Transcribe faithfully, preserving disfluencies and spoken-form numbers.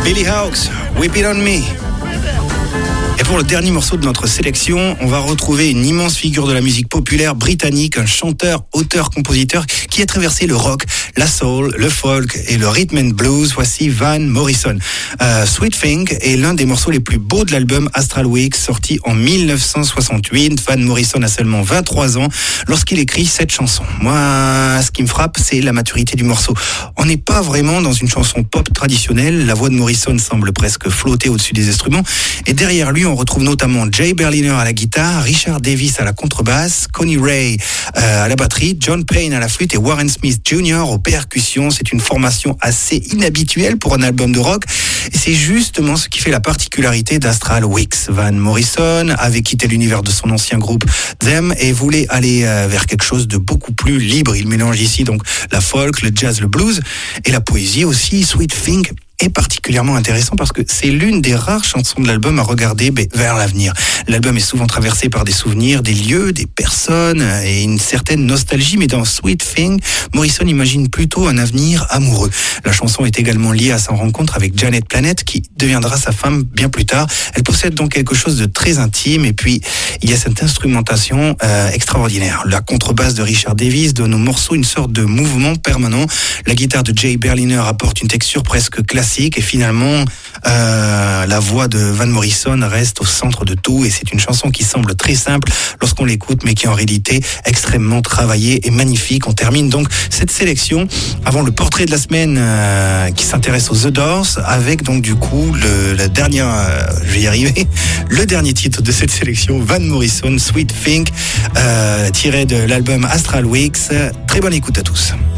Billy Hawks, Whip It On Me. Et pour le dernier morceau de notre sélection, on va retrouver une immense figure de la musique populaire britannique, un chanteur, auteur, compositeur qui a traversé le rock, la soul, le folk et le rhythm and blues. Voici Van Morrison. Euh, Sweet Thing est l'un des morceaux les plus beaux de l'album Astral Weeks, sorti en dix-neuf cent soixante-huit. Van Morrison a seulement vingt-trois ans lorsqu'il écrit cette chanson. Moi, ce qui me frappe, c'est la maturité du morceau. On n'est pas vraiment dans une chanson pop traditionnelle. La voix de Morrison semble presque flotter au-dessus des instruments. Et derrière lui, on retrouve notamment Jay Berliner à la guitare, Richard Davis à la contrebasse, Connie Ray euh, à la batterie, John Payne à la flûte et Warren Smith junior aux percussions. C'est une formation assez inhabituelle pour un album de rock et c'est justement ce qui fait la particularité d'Astral Weeks. Van Morrison avait quitté l'univers de son ancien groupe Them et voulait aller euh, vers quelque chose de beaucoup plus libre. Il mélange ici donc la folk, le jazz, le blues et la poésie aussi. Sweet Thing est particulièrement intéressant parce que c'est l'une des rares chansons de l'album à regarder vers l'avenir. L'album est souvent traversé par des souvenirs, des lieux, des personnes et une certaine nostalgie, mais dans Sweet Thing, Morrison imagine plutôt un avenir amoureux. La chanson est également liée à sa rencontre avec Janet Planet, qui deviendra sa femme bien plus tard. Elle possède donc quelque chose de très intime et puis il y a cette instrumentation euh, extraordinaire. La contrebasse de Richard Davis donne au morceau une sorte de mouvement permanent. La guitare de Jay Berliner apporte une texture presque classique. Et finalement, euh, la voix de Van Morrison reste au centre de tout. Et c'est une chanson qui semble très simple lorsqu'on l'écoute, mais qui est en réalité extrêmement travaillée et magnifique. On termine donc cette sélection avant le portrait de la semaine euh, qui s'intéresse aux The Doors, avec donc du coup le, la dernière, euh, je vais y arriver, le dernier titre de cette sélection, Van Morrison, Sweet Thing, euh, tiré de l'album Astral Weeks. Très bonne écoute à tous.